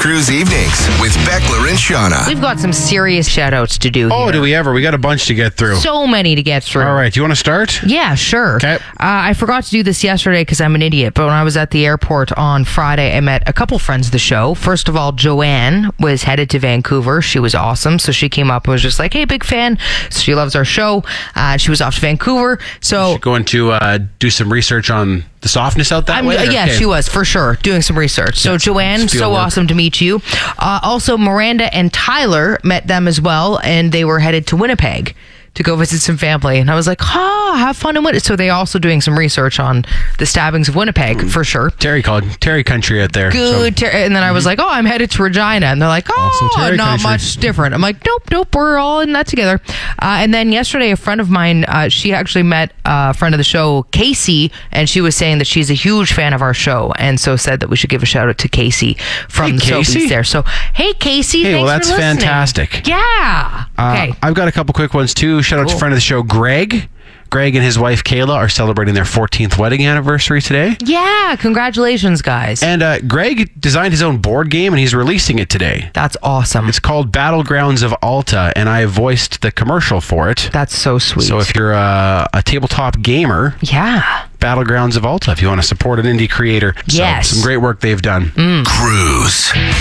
Cruise Evenings with Beckler and Shauna. We've got some serious shout-outs to do Oh, here. do we ever? We got a bunch to get through. So many to get through. All right. Do you want to start? Yeah, sure. Okay. I forgot to do this yesterday because I'm an idiot, but when I was at the airport on Friday, I met a couple friends of the show. First of all, Joanne was headed to Vancouver. She was awesome. So she came up and was just like, hey, big fan. So she loves our show. She was off to Vancouver. So Going to do some research on the softness out that way? yeah, Okay. she was for sure doing some research. So Joanne, field so work. awesome to meet you. Also, Miranda and Tyler met them as well, and they were headed to Winnipeg to go visit some family. And I was like, have fun in Winnipeg. So they also doing some research on the stabbings of Winnipeg for sure. Terry country out there. Good. And then I was like, I'm headed to Regina. And they're like, Also Terry not country. much different. I'm like, nope, we're all in that together. And then yesterday, a friend of mine, she actually met a friend of the show, Casey, and she was saying that she's a huge fan of our show. And so said that we should give a shout out to Casey from the Casey? Sobeys there. So, hey, Casey, Hey, thanks well, that's for listening. fantastic. Yeah. Okay. I've got a couple quick ones too. Shout out to friend of the show, Greg. Greg and his wife, Kayla, are celebrating their 14th wedding anniversary today. Yeah. Congratulations, guys. And Greg designed his own board game, and he's releasing it today. That's awesome. It's called Battlegrounds of Alta, and I voiced the commercial for it. That's so sweet. So if you're a tabletop gamer, yeah. Battlegrounds of Alta, if you want to support an indie creator. Yes. So some great work they've done. Cruise.